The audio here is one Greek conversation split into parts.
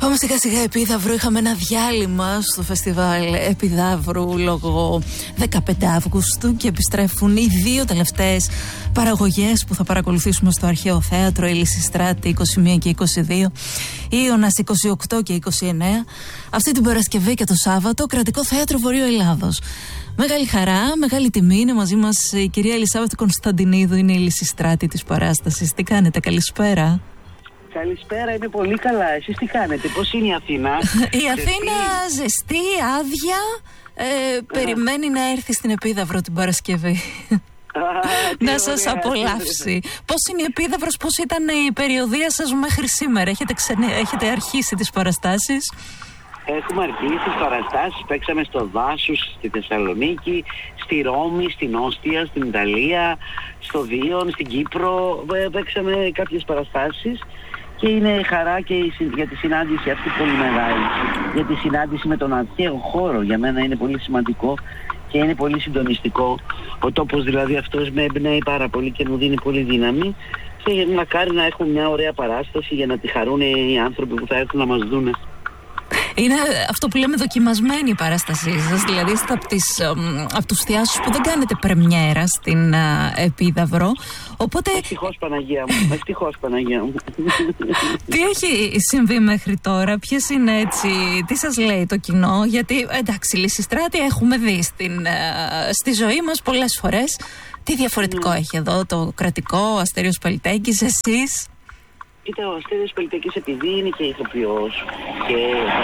Πάμε σιγά σιγά Επίδαυρο. Είχαμε ένα διάλειμμα στο φεστιβάλ Επιδαύρου λόγω 15 Αυγούστου και επιστρέφουν οι δύο τελευταίες παραγωγές που θα παρακολουθήσουμε στο Αρχαίο Θέατρο, η Λυσιστράτη 21 και 22, Ίωνας 28 και 29. Αυτή την Παρασκευή και το Σάββατο, Κρατικό Θέατρο Βορείου Ελλάδος. Μεγάλη χαρά, μεγάλη τιμή. Είναι μαζί μας η κυρία Ελισάβετ Κωνσταντινίδου, είναι η Λυσιστράτη της παράστασης. Τι κάνετε, καλησπέρα? Καλησπέρα, είμαι πολύ καλά. Εσείς τι κάνετε, πώς είναι η Αθήνα? Η Αθήνα ζεστή, άδεια, περιμένει να έρθει στην Επίδαυρο την Παρασκευή. Να σας απολαύσει. Πώς είναι η Επίδαυρος, πώς ήταν η περιοδία σας μέχρι σήμερα? Έχετε αρχίσει τις παραστάσεις? Έχουμε αρχίσει τις παραστάσεις, παίξαμε στο Δάσους, στη Θεσσαλονίκη, στη Ρώμη, στην Όστια, στην Ιταλία, στο Δίον, στην Κύπρο. Παίξαμε κάποιες παραστάσεις και είναι χαρά και για τη συνάντηση αυτή πολύ μεγάλη. Για τη συνάντηση με τον αρχαίο χώρο για μένα είναι πολύ σημαντικό και είναι πολύ συντονιστικό. Ο τόπος δηλαδή αυτός με εμπνέει πάρα πολύ και μου δίνει πολύ δύναμη. Και μακάρι να έχουμε μια ωραία παράσταση για να τη χαρούν οι άνθρωποι που θα έρθουν να μας δούνε. Είναι αυτό που λέμε δοκιμασμένη η παράστασή σας, δηλαδή είστε από τους θεάσους που δεν κάνετε πρεμιέρα στην Επίδαυρο, οπότε... Ευτυχώς Παναγία μου, ευτυχώς Παναγία μου. Τι έχει συμβεί μέχρι τώρα, ποιες είναι έτσι, τι σας λέει το κοινό? Γιατί εντάξει, Λυσιστράτη έχουμε δει στη ζωή μας πολλές φορές. Τι διαφορετικό έχει εδώ το Κρατικό, ο Αστέριος Πελτέκης, εσείς? Κοίτα, ο Αστέριος Πελτέκης επειδή είναι και ηθοποιός και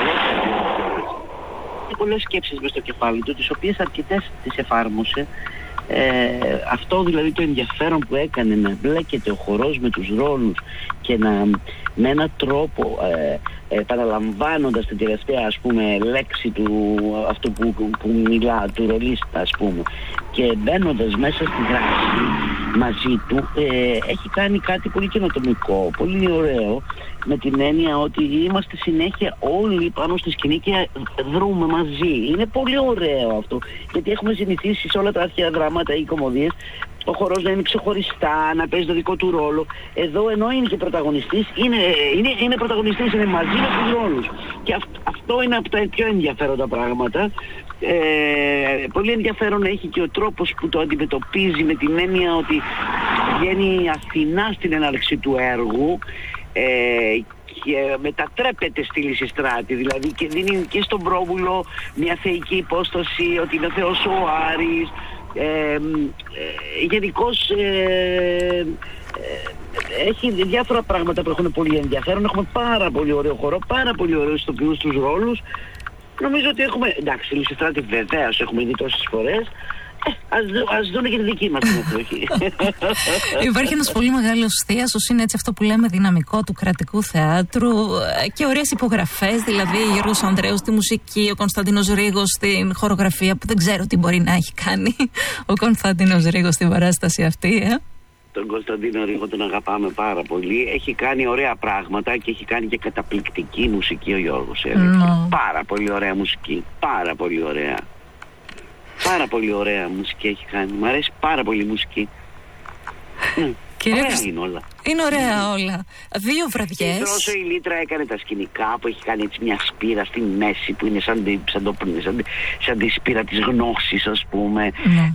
έχει πολλές σκέψεις μες στο κεφάλι του, τις οποίες αρκετές τις εφάρμοσε. Αυτό δηλαδή το ενδιαφέρον που έκανε να μπλέκεται ο χορός με τους ρόλους και με έναν τρόπο παραλαμβάνοντας την τελευταία ας πούμε λέξη του αυτού που μιλά, του ρολίστα ας πούμε, και μπαίνοντας μέσα στη δράση μαζί του, έχει κάνει κάτι πολύ καινοτομικό, πολύ ωραίο, με την έννοια ότι είμαστε συνέχεια όλοι πάνω στη σκηνή και δρούμε μαζί. Είναι πολύ ωραίο αυτό, γιατί έχουμε συνηθίσει σε όλα τα αρχαία δράματα ή κομμωδίες ο χορός να είναι ξεχωριστά, να παίζει το δικό του ρόλο. Εδώ ενώ είναι και πρωταγωνιστής, είναι πρωταγωνιστής, είναι μαζί με τους ρόλους. Και αυτό είναι από τα πιο ενδιαφέροντα πράγματα. Πολύ ενδιαφέρον έχει και ο τρόπος που το αντιμετωπίζει, με την έννοια ότι βγαίνει Αθηνά στην έναρξη του έργου και μετατρέπεται στη Λυσιστράτη, δηλαδή και δίνει και στον Πρόβουλο μια θεϊκή υπόσταση, ότι είναι Θεός ο Άρης. Γενικώς έχει διάφορα πράγματα που έχουν πολύ ενδιαφέρον. Έχουμε πάρα πολύ ωραίο χορό, πάρα πολύ ωραίους ηθοποιούς στους ρόλους. Νομίζω ότι έχουμε, εντάξει, Λυσιστράτη βεβαίως έχουμε δει τόσες φορές. Ας δουν και τη δική μας την εποχή. Υπάρχει ένας πολύ μεγάλος θίασος, είναι έτσι αυτό που λέμε δυναμικό του Κρατικού Θεάτρου και ωραίες υπογραφές, δηλαδή ο Γιώργος Ανδρέου στη μουσική, ο Κωνσταντίνος Ρήγος στην χορογραφία, που δεν ξέρω τι μπορεί να έχει κάνει ο Κωνσταντίνος Ρήγος στην παράσταση αυτή. Τον Κωνσταντίνο Ρήγο τον αγαπάμε πάρα πολύ. Έχει κάνει ωραία πράγματα και έχει κάνει και καταπληκτική μουσική ο Γιώργος. Πάρα πολύ ωραία μουσική, πάρα πολύ ωραία. Πάρα πολύ ωραία μουσική έχει κάνει. Μου αρέσει πάρα πολύ η μουσική. Ωραία είναι όλα. Είναι ωραία όλα. 2 βραδιές. Και όσο η Λίτρα έκανε τα σκηνικά, που έχει κάνει έτσι μια σπήρα στη μέση που είναι σαν τη σπήρα της γνώσης ας πούμε.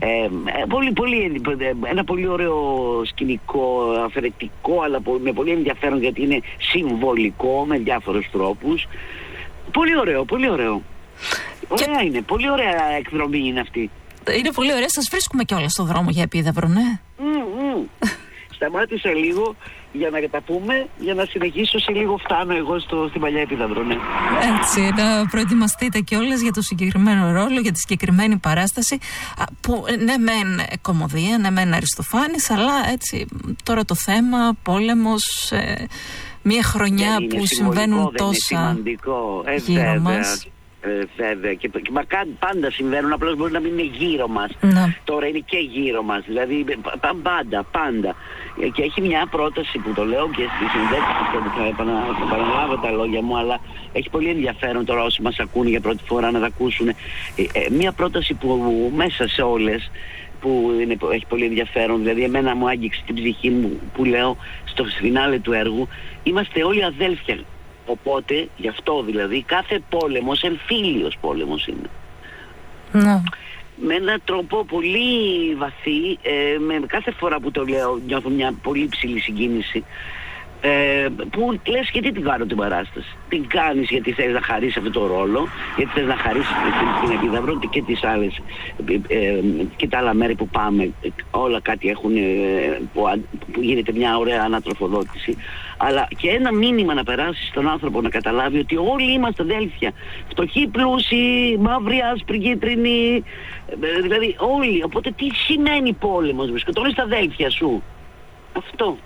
Ένα πολύ ωραίο σκηνικό, αφαιρετικό, αλλά με πολύ ενδιαφέρον γιατί είναι συμβολικό με διάφορους τρόπους. Πολύ ωραίο, πολύ ωραίο. Ωραία είναι, πολύ ωραία εκδρομή είναι αυτή. Είναι πολύ ωραία, σας βρίσκουμε κιόλας στον δρόμο για Επίδαυρο, ναι. Σταμάτησα λίγο για να τα πούμε, για να συνεχίσω σε λίγο φτάνω εγώ στην παλιά Επίδαυρο, ναι. Έτσι, να προετοιμαστείτε κιόλας για το συγκεκριμένο ρόλο, για τη συγκεκριμένη παράσταση, που ναι μεν κομμωδία, ναι μεν Αριστοφάνης, αλλά έτσι τώρα το θέμα, πόλεμος, μια χρονιά που συμβαίνουν τόσα γύρω μας. Βέβαια, και πάντα συμβαίνουν, απλώς μπορεί να μην είναι γύρω μας. Τώρα είναι και γύρω μας, δηλαδή πάντα. Και έχει μια πρόταση που το λέω και στη συνδέξη, θα επαναλάβω τα λόγια μου, αλλά έχει πολύ ενδιαφέρον τώρα όσοι μας ακούνε για πρώτη φορά να τα ακούσουν. Μια πρόταση που μέσα σε όλες, που έχει πολύ ενδιαφέρον, δηλαδή εμένα μου άγγιξε την ψυχή μου, που λέω στο φινάλε του έργου, είμαστε όλοι αδέλφια. Οπότε, γι' αυτό δηλαδή, κάθε πόλεμος εμφύλιος πόλεμος είναι. Ναι. Με έναν τρόπο πολύ βαθύ, με κάθε φορά που το λέω νιώθω μια πολύ ψηλή συγκίνηση, που λες γιατί την κάνω την παράσταση. Την κάνεις γιατί θες να χαρίσεις αυτό το ρόλο, γιατί θες να χαρίσεις την Επίδαυρο και τις άλλες, και τα άλλα μέρη που πάμε, όλα κάτι έχουν, που γίνεται μια ωραία ανατροφοδότηση, αλλά και ένα μήνυμα να περάσει στον άνθρωπο να καταλάβει ότι όλοι είμαστε αδέλφια, φτωχοί, πλούσιοι, μαύροι, άσπροι, κίτρινοι, δηλαδή όλοι. Οπότε τι σημαίνει πόλεμος, σκοτώνεις τα αδέλφια σου. Αυτό.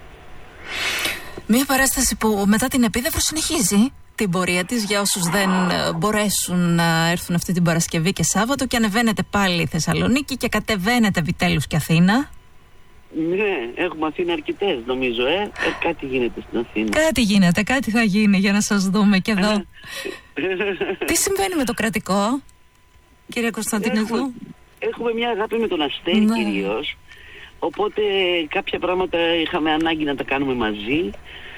Μια παράσταση που μετά την Επίδαυρο συνεχίζει την πορεία της για όσους δεν μπορέσουν να έρθουν αυτή την Παρασκευή και Σάββατο, και ανεβαίνετε πάλι Θεσσαλονίκη και κατεβαίνετε επιτέλους και Αθήνα. Ναι, έχουμε Αθήνα αρκετές νομίζω, κάτι γίνεται στην Αθήνα. Κάτι γίνεται, κάτι θα γίνει για να σας δούμε και εδώ. Τι συμβαίνει με το κρατικό, κύριε Κωνσταντινίδου? Έχουμε μια αγάπη με τον Αστέρι, ναι, κυρίως. Οπότε κάποια πράγματα είχαμε ανάγκη να τα κάνουμε μαζί.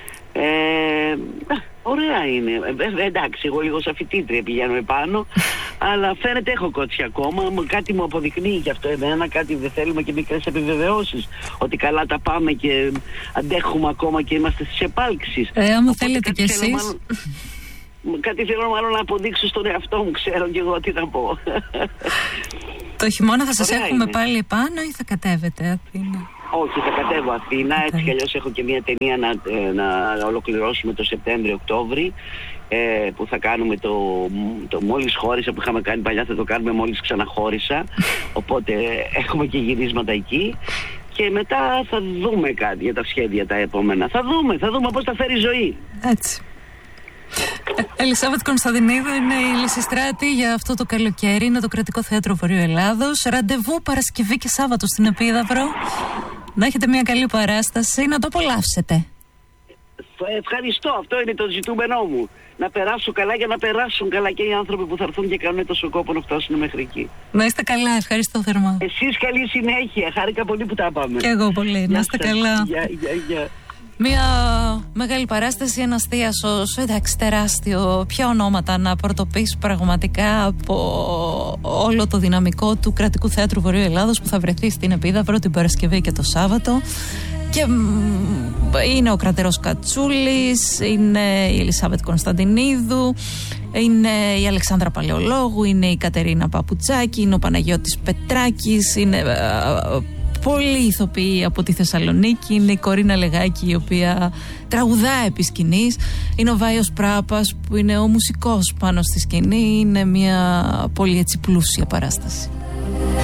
Ωραία είναι. Εντάξει, εγώ λίγο σαν φοιτήτρια πηγαίνουμε πάνω, αλλά φαίνεται έχω κότσι ακόμα. Κάτι μου αποδεικνύει γι' αυτό εμένα, κάτι δεν θέλουμε και μικρές επιβεβαιώσεις ότι καλά τα πάμε και αντέχουμε ακόμα και είμαστε στις επάλξεις. Άμα θέλετε κι εσείς. Κάτι θέλω μάλλον να αποδείξω στον εαυτό μου, ξέρω και εγώ τι να πω. Το χειμώνα θα σας έχουμε πάλι επάνω ή θα κατέβετε Αθήνα? Όχι, θα κατέβω Αθήνα, έτσι κι αλλιώς έχω και μια ταινία να ολοκληρώσουμε το Σεπτέμβριο-Οκτώβρη, που θα κάνουμε το μόλις χώρισα που είχαμε κάνει παλιά, θα το κάνουμε μόλις ξαναχώρισα, οπότε έχουμε και γυρίσματα εκεί. Και μετά θα δούμε κάτι για τα σχέδια τα επόμενα. Θα δούμε πώς θα φέρει η ζωή. Έτσι. Ελισάβετ Κωνσταντινίδου είναι η Λυσιστράτη για αυτό το καλοκαίρι. Είναι το Κρατικό Θέατρο Βορείου Ελλάδος. Ραντεβού Παρασκευή και Σάββατο στην Επίδαυρο. Να έχετε μια καλή παράσταση, να το απολαύσετε. Ευχαριστώ, αυτό είναι το ζητούμενό μου. Να περάσω καλά για να περάσουν καλά και οι άνθρωποι που θα έρθουν και κάνουν τόσο κόπο να φτάσουν μέχρι εκεί. Να είστε καλά, ευχαριστώ θερμά. Εσείς καλή συνέχεια, χάρηκα πολύ που τα πάμε. Και εγώ πολύ, να είστε καλά. Γεια. Μια μεγάλη παράσταση, ένας θίασος, εντάξει, τεράστιο. Ποια ονόματα να πρωτοποιήσω πραγματικά από όλο το δυναμικό του Κρατικού Θέατρου Βορείου Ελλάδος που θα βρεθεί στην Επίδαυρο την Παρασκευή και το Σάββατο. Και είναι ο Κρατερός Κατσούλης, είναι η Ελισάβετ Κωνσταντινίδου, είναι η Αλεξάνδρα Παλαιολόγου, είναι η Κατερίνα Παπουτσάκη, είναι ο Παναγιώτης Πετράκης, είναι πολλοί ηθοποιοί από τη Θεσσαλονίκη, είναι η Κορίνα Λεγάκη η οποία τραγουδά επί σκηνής, είναι ο Βάιος Πράπας που είναι ο μουσικός πάνω στη σκηνή, είναι μια πολύ έτσι πλούσια παράσταση.